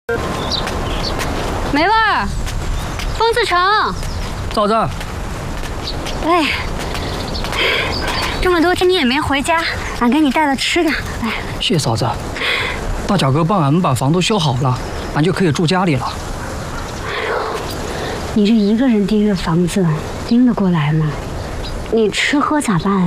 梅味儿，风自成， 嫂子， 哎，这么多天你也没回家，俺给你带了吃的。哎， 谢嫂子。大脚哥帮俺们把房都修好了，俺就可以住家里了。 你这一个人盯着房子，盯得过来吗？你吃喝咋办啊？